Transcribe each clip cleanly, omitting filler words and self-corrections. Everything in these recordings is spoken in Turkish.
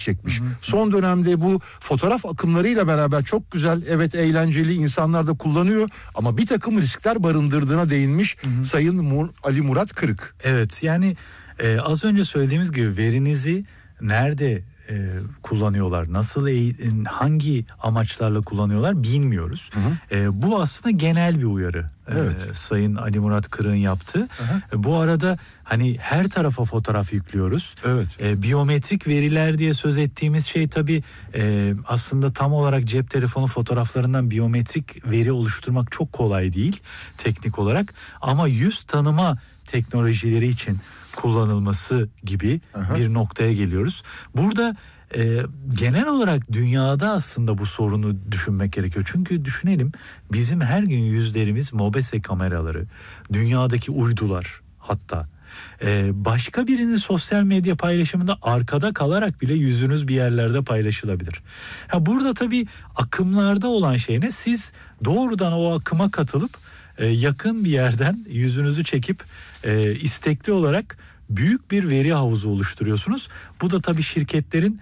çekmiş. Son dönemde bu fotoğraf akımlarıyla beraber çok güzel, evet eğlenceli, insanlar da kullanıyor ama bir takım riskler barındırdığına değinmiş Sayın Ali Murat Kırık. Evet, yani az önce söylediğimiz gibi verinizi nerede kullanıyorlar, nasıl hangi amaçlarla kullanıyorlar bilmiyoruz. Bu aslında genel bir uyarı. Evet. Sayın Ali Murat Kırık'ın yaptığı. Bu arada hani her tarafa fotoğraf yüklüyoruz. Evet. Biyometrik veriler diye söz ettiğimiz şey tabii aslında tam olarak cep telefonu fotoğraflarından biyometrik veri oluşturmak çok kolay değil teknik olarak, ama yüz tanıma teknolojileri için kullanılması gibi bir noktaya geliyoruz. Burada genel olarak dünyada aslında bu sorunu düşünmek gerekiyor. Çünkü düşünelim, bizim her gün yüzlerimiz mobese kameraları, dünyadaki uydular, hatta başka birinin sosyal medya paylaşımında arkada kalarak bile yüzünüz bir yerlerde paylaşılabilir. Burada tabii akımlarda olan şey ne? Siz doğrudan o akıma katılıp yakın bir yerden yüzünüzü çekip istekli olarak büyük bir veri havuzu oluşturuyorsunuz. Bu da tabii şirketlerin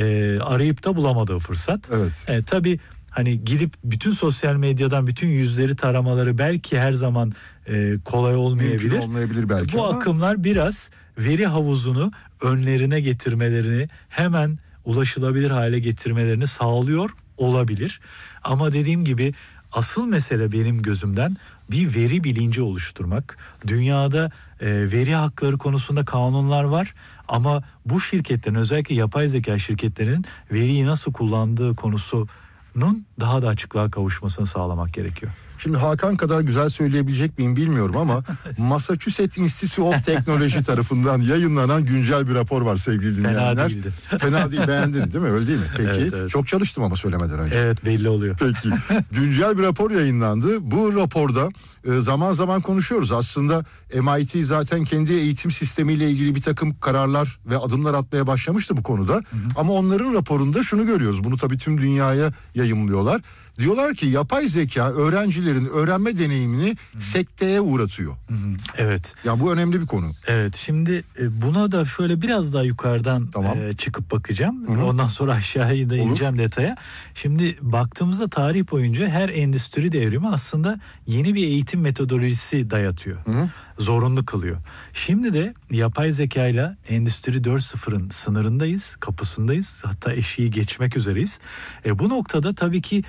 arayıp da bulamadığı fırsat. Evet. Tabii hani gidip bütün sosyal medyadan bütün yüzleri taramaları belki her zaman kolay olmayabilir. Mümkün olmayabilir belki. Bu akımlar biraz veri havuzunu önlerine getirmelerini, hemen ulaşılabilir hale getirmelerini sağlıyor olabilir. Ama dediğim gibi asıl mesele benim gözümden bir veri bilinci oluşturmak. Dünyada veri hakları konusunda kanunlar var ama bu şirketlerin, özellikle yapay zeka şirketlerinin veriyi nasıl kullandığı konusunun daha da açıklığa kavuşmasını sağlamak gerekiyor. Şimdi Hakan kadar güzel söyleyebilecek miyim bilmiyorum ama Massachusetts Institute of Technology tarafından yayınlanan güncel bir rapor var sevgili dinleyenler. Fena değildi. Fena değil, beğendin değil mi? Öyle değil mi? Peki. Evet. Çok çalıştım ama söylemeden önce. Evet, belli oluyor. Peki. Güncel bir rapor yayınlandı. Bu raporda zaman zaman konuşuyoruz. Aslında MIT zaten kendi eğitim sistemiyle ilgili bir takım kararlar ve adımlar atmaya başlamıştı bu konuda. Ama onların raporunda şunu görüyoruz. Bunu tabii tüm dünyaya yayımlıyorlar. Diyorlar ki yapay zeka öğrencilerin öğrenme deneyimini sekteye uğratıyor. Evet. Ya bu önemli bir konu. Evet, şimdi buna da şöyle biraz daha yukarıdan çıkıp bakacağım. Ondan sonra aşağıya da ineceğim detaya. Şimdi baktığımızda tarih boyunca her endüstri devrimi aslında yeni bir eğitim metodolojisi dayatıyor. Zorunlu kılıyor. Şimdi de yapay zekayla Endüstri 4.0'ın sınırındayız, kapısındayız. Hatta eşiği geçmek üzereyiz. Bu noktada tabii ki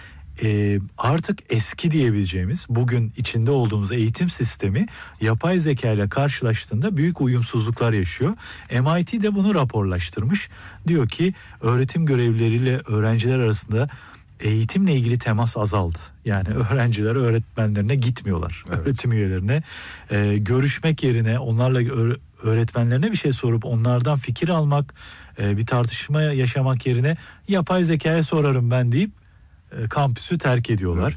artık eski diyebileceğimiz, bugün içinde olduğumuz eğitim sistemi yapay zeka ile karşılaştığında büyük uyumsuzluklar yaşıyor. MIT de bunu raporlaştırmış. Diyor ki öğretim görevlileriyle öğrenciler arasında eğitimle ilgili temas azaldı. Yani öğrenciler öğretmenlerine gitmiyorlar. Evet. Öğretim üyelerine görüşmek yerine onlarla öğretmenlerine bir şey sorup onlardan fikir almak, bir tartışma yaşamak yerine yapay zekaya sorarım ben deyip kampüsü terk ediyorlar.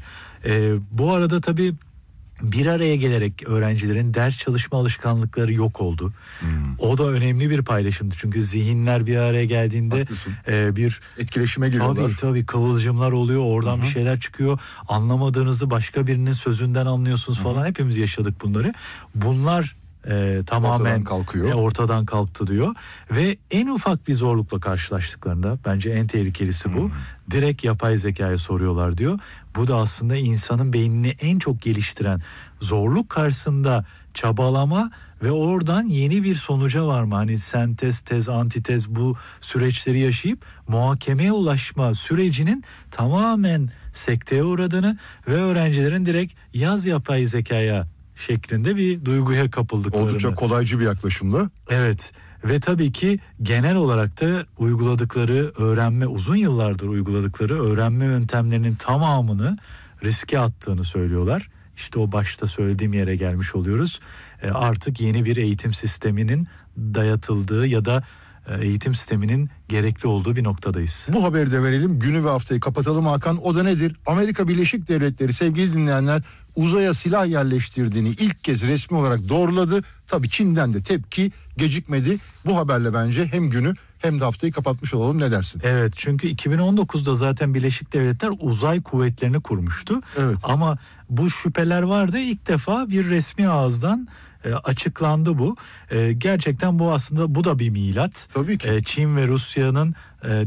Bu arada tabii bir araya gelerek öğrencilerin ders çalışma alışkanlıkları yok oldu. O da önemli bir paylaşımdı. Çünkü zihinler bir araya geldiğinde bir etkileşime giriyorlar. Tabii kıvılcımlar oluyor. Oradan bir şeyler çıkıyor. Anlamadığınızı başka birinin sözünden anlıyorsunuz falan. Hepimiz yaşadık bunları. Bunlar tamamen ortadan kalktı diyor. Ve en ufak bir zorlukla karşılaştıklarında, bence en tehlikelisi bu. Direkt yapay zekaya soruyorlar diyor. Bu da aslında insanın beynini en çok geliştiren, zorluk karşısında çabalama ve oradan yeni bir sonuca varma. Hani sentez, tez, antitez, bu süreçleri yaşayıp muhakemeye ulaşma sürecinin tamamen sekteye uğradığını ve öğrencilerin direkt yaz yapay zekaya şeklinde bir duyguya kapıldıklarını. Oldukça kolaycı bir yaklaşımla. Evet. Ve tabii ki genel olarak da uyguladıkları uzun yıllardır uyguladıkları öğrenme yöntemlerinin tamamını riske attığını söylüyorlar. İşte o başta söylediğim yere gelmiş oluyoruz. Artık yeni bir eğitim sisteminin dayatıldığı ya da eğitim sisteminin gerekli olduğu bir noktadayız. Bu haberi de verelim. Günü ve haftayı kapatalım Hakan. O da nedir? Amerika Birleşik Devletleri, sevgili dinleyenler, uzaya silah yerleştirdiğini ilk kez resmi olarak doğruladı. Tabii Çin'den de tepki gecikmedi. Bu haberle bence hem günü hem de haftayı kapatmış olalım, ne dersin? Evet, çünkü 2019'da zaten Birleşik Devletler uzay kuvvetlerini kurmuştu. Evet. Ama bu şüpheler vardı. İlk defa bir resmi ağızdan açıklandı bu. Gerçekten bu aslında bu da bir milat. Tabii ki. Çin ve Rusya'nın